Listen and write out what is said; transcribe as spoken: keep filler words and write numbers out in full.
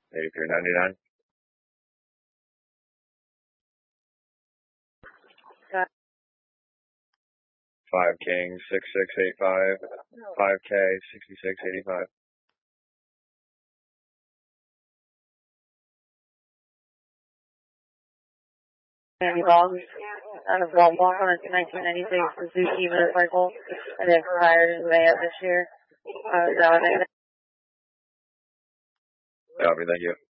eighty-three ninety-nine. Five King six six eight five. Five K sixty-six eighty-five. Andy Boggs out of Walmart on nineteen ninety-six Suzuki motorcycle, and then retired in May of this year. Uh, is that what I think? Copy, thank you.